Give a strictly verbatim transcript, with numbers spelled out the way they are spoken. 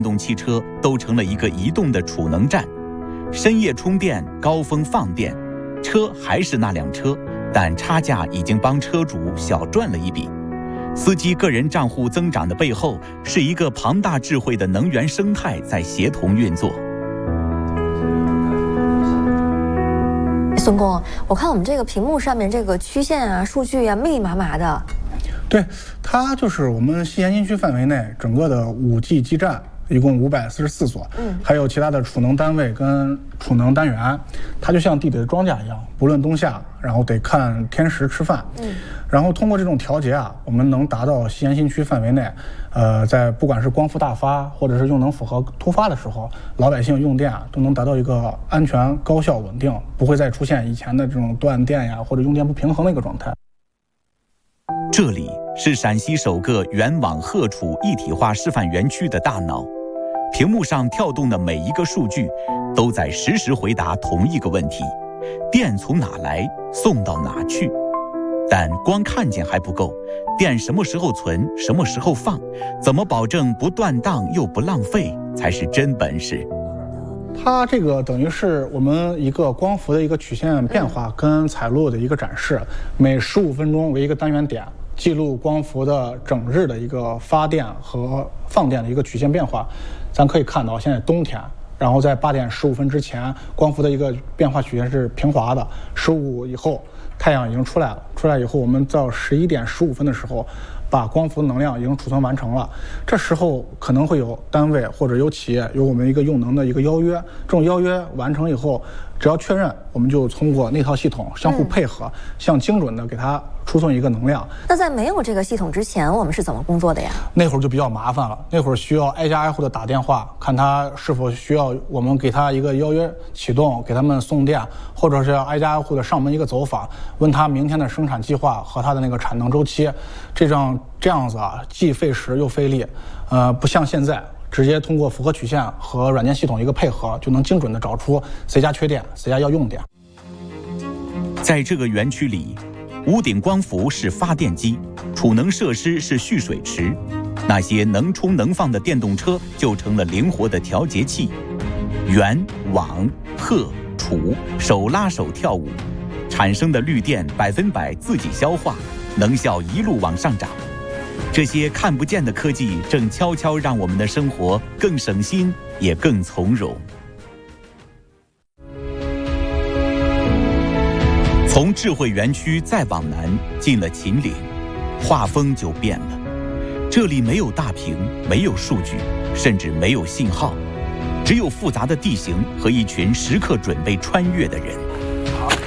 动汽车都成了一个移动的储能站，深夜充电，高峰放电，车还是那辆车，但差价已经帮车主小赚了一笔。司机个人账户增长的背后，是一个庞大智慧的能源生态在协同运作。 孙工，我看我们这个屏幕上面这个曲线啊、数据啊，密密麻麻的。 对，它就是我们西咸新区范围内整个的五 G 基站，一共五百四十四所，嗯，还有其他的储能单位跟储能单元，它就像地里的庄稼一样，不论冬夏，然后得看天时吃饭，嗯，然后通过这种调节啊，我们能达到西咸新区范围内，呃，在不管是光伏大发或者是用能负荷突发的时候，老百姓用电啊都能达到一个安全、高效、稳定，不会再出现以前的这种断电呀或者用电不平衡的一个状态。 这里是陕西首个原网荷储一体化示范园区的大脑，屏幕上跳动的每一个数据都在实时回答同一个问题：电从哪来，送到哪去？但光看见还不够，电什么时候存，什么时候放，怎么保证不断档又不浪费，才是真本事。 它这个等于是我们一个光伏的一个曲线变化跟采录的一个展示，每十五分钟为一个单元点，记录光伏的整日的一个发电和放电的一个曲线变化。咱可以看到，现在冬天，然后在八点十五分之前，光伏的一个变化曲线是平滑的。十五以后，太阳已经出来了，出来以后，我们到十一点十五分的时候，把光伏能量已经储存完成了。这时候可能会有单位或者有企业有我们一个用能的一个邀约，这种邀约完成以后，只要确认，我们就通过那套系统相互配合，嗯、向精准的给它输送一个能量。 那在没有这个系统之前，我们是怎么工作的呀？ 那会儿就比较麻烦了，那会儿需要挨家挨户的打电话，看他是否需要我们给他一个邀约启动，给他们送电，或者是要挨家挨户的上门一个走访，问他明天的生产计划和他的那个产能周期。这样这样子啊，既费时又费力，呃，不像现在。直接通过符合曲线和软件系统一个配合，就能精准的找出谁家缺电，谁家要用电。 在这个园区里，屋顶光伏是发电机，储能设施是蓄水池，那些能充能放的电动车就成了灵活的调节器。圆、网、荷、储手拉手跳舞，产生的绿电百分百自己消化，能效一路往上涨。这些看不见的科技正悄悄让我们的生活更省心，也更从容。从智慧园区再往南，进了秦岭，画风就变了。这里没有大屏，没有数据，甚至没有信号，只有复杂的地形和一群时刻准备穿越的人。